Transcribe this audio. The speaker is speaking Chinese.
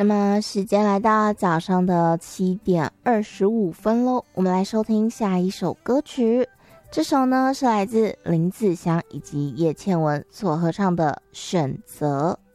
那么时间来到早上的7:25咯，我们来收听下一首歌曲。这首呢是来自林子祥以及叶倩文所合唱的《选择》。